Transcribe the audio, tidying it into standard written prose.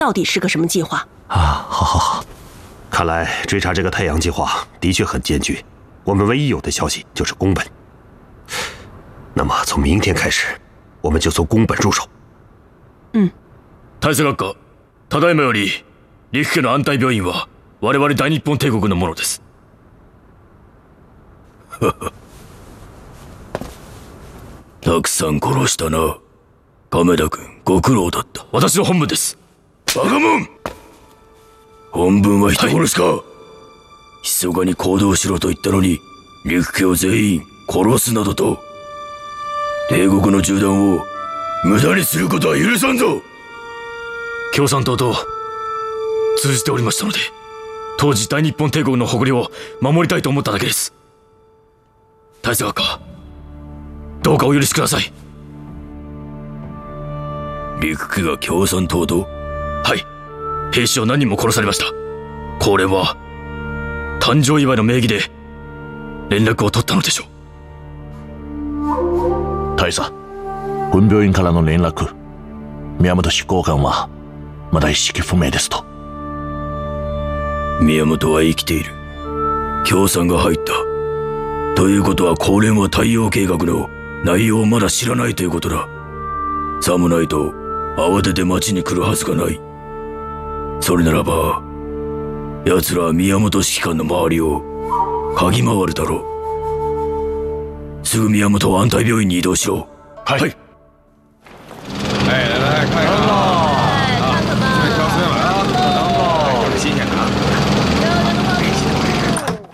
到底是个什么计划？ 啊，好， 看来追查这个太阳计划的确很艰巨，我们唯一有的消息就是宫本。那么从明天开始，我们就从宫本入手。 大佐閣下、ただいまより陸家の安泰病院は我々大日本帝国のものです。たくさん殺したな。亀田君、ご苦労だった。私の本分です。バカモン！本分は人殺しか、密かに行動しろと言ったのに、陸家を全員殺すなどと。帝国の銃弾を無駄にすることは許さんぞ。共産党と通じておりましたので、当時大日本帝国の誇りを守りたいと思っただけです。大佐閣下、どうかお許しください。陸家が共産党と？はい、兵士を何人も殺されました。これは誕生祝いの名義で連絡を取ったのでしょう。 大佐、本病院からの連絡、宮本執行官はまだ意識不明ですと。 宮本は生きている。共産が入った。ということは高連は太陽計画の内容をまだ知らないということだ。さもないと慌てて町に来るはずがない。それならば奴らは宮本指揮官の周りを嗅ぎ回るだろう。すぐ宮本を安泰病院に移動しろ。はい。